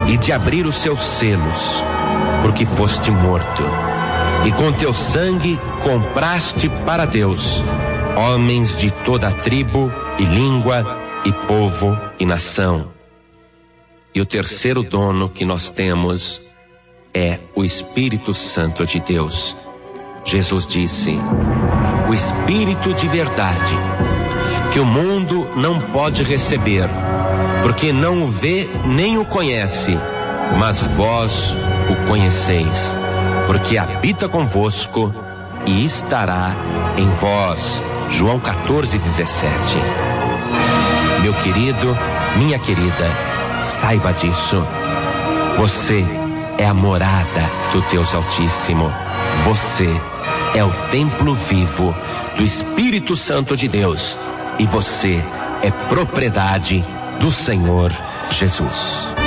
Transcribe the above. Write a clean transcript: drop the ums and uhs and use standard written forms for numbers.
e de abrir os seus selos, porque foste morto, e com teu sangue compraste para Deus homens de toda a tribo e língua e povo e nação. E o terceiro dono que nós temos é o Espírito Santo de Deus. Jesus disse: o Espírito de verdade, que o mundo não pode receber, porque não o vê nem o conhece, mas vós o conheceis, porque habita convosco e estará em vós. João 14:17. Meu querido, minha querida, saiba disso. Você é a morada do Deus Altíssimo. Você é o templo vivo do Espírito Santo de Deus. E você é propriedade do Senhor Jesus.